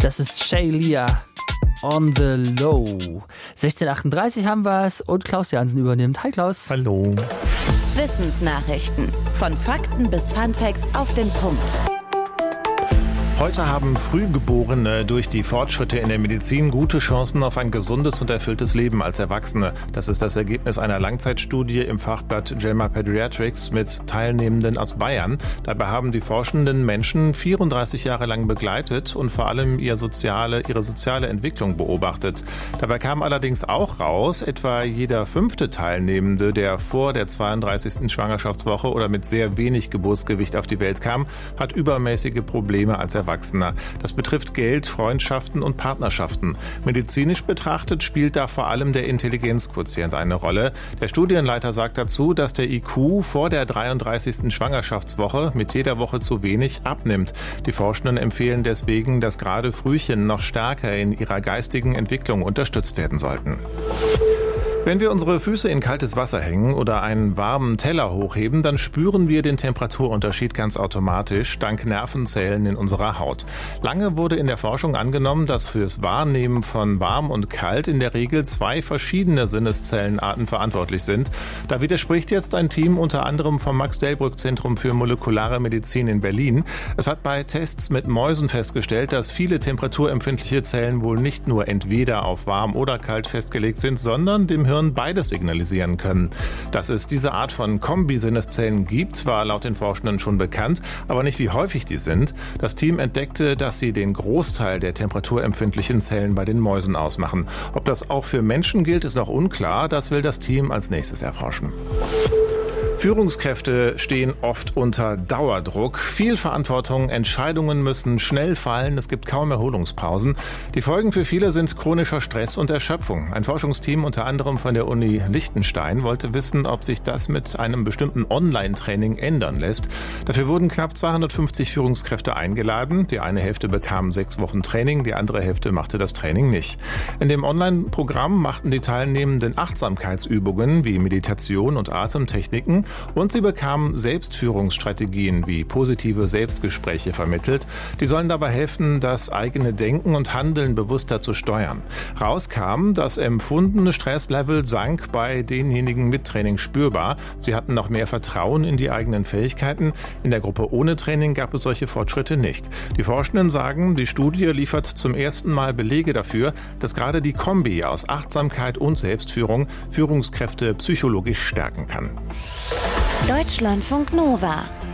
Das ist Shaylia on the Low. 16:38 haben wir es und Klaus Jansen übernimmt. Hi Klaus. Hallo. Wissensnachrichten. Von Fakten bis Funfacts auf den Punkt. Heute haben Frühgeborene durch die Fortschritte in der Medizin gute Chancen auf ein gesundes und erfülltes Leben als Erwachsene. Das ist das Ergebnis einer Langzeitstudie im Fachblatt JAMA Pediatrics mit Teilnehmenden aus Bayern. Dabei haben die Forschenden Menschen 34 Jahre lang begleitet und vor allem ihre soziale Entwicklung beobachtet. Dabei kam allerdings auch raus, etwa jeder 5. Teilnehmende, der vor der 32. Schwangerschaftswoche oder mit sehr wenig Geburtsgewicht auf die Welt kam, hat übermäßige Probleme als Erwachsener. Das betrifft Geld, Freundschaften und Partnerschaften. Medizinisch betrachtet spielt da vor allem der Intelligenzquotient eine Rolle. Der Studienleiter sagt dazu, dass der IQ vor der 33. Schwangerschaftswoche mit jeder Woche zu wenig abnimmt. Die Forschenden empfehlen deswegen, dass gerade Frühchen noch stärker in ihrer geistigen Entwicklung unterstützt werden sollten. Wenn wir unsere Füße in kaltes Wasser hängen oder einen warmen Teller hochheben, dann spüren wir den Temperaturunterschied ganz automatisch, dank Nervenzellen in unserer Haut. Lange wurde in der Forschung angenommen, dass fürs Wahrnehmen von warm und kalt in der Regel 2 verschiedene Sinneszellenarten verantwortlich sind. Da widerspricht jetzt ein Team unter anderem vom Max-Delbrück-Zentrum für molekulare Medizin in Berlin. Es hat bei Tests mit Mäusen festgestellt, dass viele temperaturempfindliche Zellen wohl nicht nur entweder auf warm oder kalt festgelegt sind, sondern dem Hirn beides signalisieren können. Dass es diese Art von Kombisinneszellen gibt, war laut den Forschenden schon bekannt, aber nicht wie häufig die sind. Das Team entdeckte, dass sie den Großteil der temperaturempfindlichen Zellen bei den Mäusen ausmachen. Ob das auch für Menschen gilt, ist noch unklar. Das will das Team als nächstes erforschen. Führungskräfte stehen oft unter Dauerdruck. Viel Verantwortung, Entscheidungen müssen schnell fallen, es gibt kaum Erholungspausen. Die Folgen für viele sind chronischer Stress und Erschöpfung. Ein Forschungsteam unter anderem von der Uni Liechtenstein wollte wissen, ob sich das mit einem bestimmten Online-Training ändern lässt. Dafür wurden knapp 250 Führungskräfte eingeladen. Die eine Hälfte bekam 6 Wochen Training, die andere Hälfte machte das Training nicht. In dem Online-Programm machten die Teilnehmenden Achtsamkeitsübungen wie Meditation und Atemtechniken. Und sie bekamen Selbstführungsstrategien wie positive Selbstgespräche vermittelt. Die sollen dabei helfen, das eigene Denken und Handeln bewusster zu steuern. Rauskam, das empfundene Stresslevel sank bei denjenigen mit Training spürbar. Sie hatten noch mehr Vertrauen in die eigenen Fähigkeiten. In der Gruppe ohne Training gab es solche Fortschritte nicht. Die Forschenden sagen, die Studie liefert zum ersten Mal Belege dafür, dass gerade die Kombi aus Achtsamkeit und Selbstführung Führungskräfte psychologisch stärken kann. Deutschlandfunk Nova